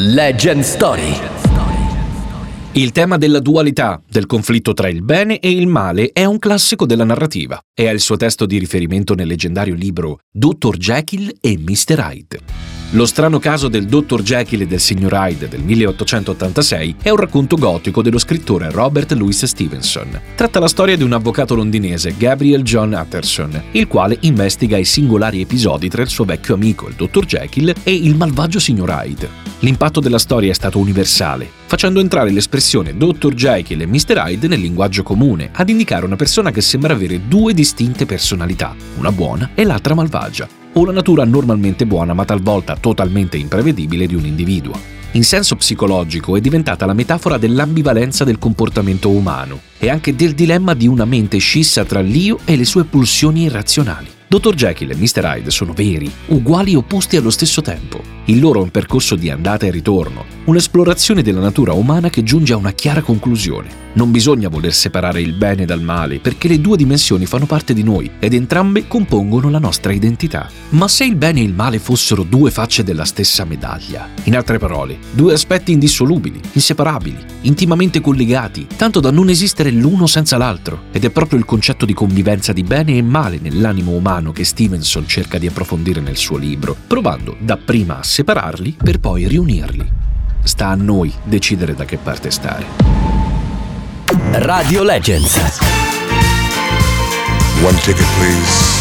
Legend Story. Il tema della dualità, del conflitto tra il bene e il male, è un classico della narrativa e ha il suo testo di riferimento nel leggendario libro Dr. Jekyll e Mr. Hyde. Lo strano caso del Dr. Jekyll e del signor Hyde del 1886 è un racconto gotico dello scrittore Robert Louis Stevenson. Tratta la storia di un avvocato londinese, Gabriel John Utterson, il quale investiga i singolari episodi tra il suo vecchio amico, il Dr. Jekyll, e il malvagio signor Hyde. L'impatto della storia è stato universale, facendo entrare l'espressione Dr. Jekyll e Mr. Hyde nel linguaggio comune, ad indicare una persona che sembra avere due distinte personalità, una buona e l'altra malvagia, o la natura normalmente buona ma talvolta totalmente imprevedibile di un individuo. In senso psicologico è diventata la metafora dell'ambivalenza del comportamento umano e anche del dilemma di una mente scissa tra l'io e le sue pulsioni irrazionali. Dr. Jekyll e Mr. Hyde sono veri, uguali e opposti allo stesso tempo. Il loro è un percorso di andata e ritorno, un'esplorazione della natura umana che giunge a una chiara conclusione. Non bisogna voler separare il bene dal male, perché le due dimensioni fanno parte di noi ed entrambe compongono la nostra identità. Ma se il bene e il male fossero due facce della stessa medaglia, in altre parole, due aspetti indissolubili, inseparabili, intimamente collegati, tanto da non esistere l'uno senza l'altro, ed è proprio il concetto di convivenza di bene e male nell'animo umano che Stevenson cerca di approfondire nel suo libro, provando dapprima a separarli per poi riunirli. Sta a noi decidere da che parte stare. Radio Legends. One ticket, please.